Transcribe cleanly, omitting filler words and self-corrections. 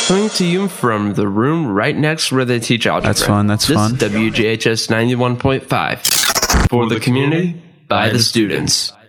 Coming to you from the room right next where they teach algebra. That's fun. That's fun. This is WJHS 91.5. For the community, by the students.